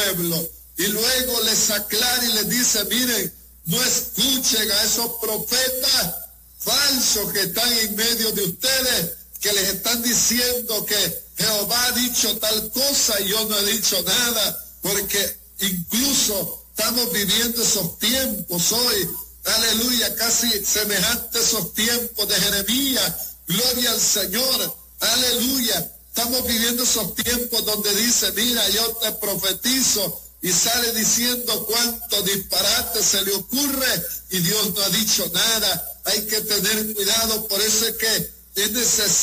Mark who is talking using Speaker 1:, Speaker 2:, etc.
Speaker 1: pueblo. Y luego les aclara y les dice, miren, no escuchen a esos profetas falsos que están en medio de ustedes, que les están diciendo que Jehová ha dicho tal cosa y yo no he dicho nada, porque incluso estamos viviendo esos tiempos hoy, aleluya, casi semejantes a esos tiempos de Jeremías, gloria al Señor, aleluya, estamos viviendo esos tiempos donde dice, mira, yo te profetizo, y sale diciendo cuánto disparate se le ocurre, y Dios no ha dicho nada. Hay que tener cuidado, por eso es que es necesario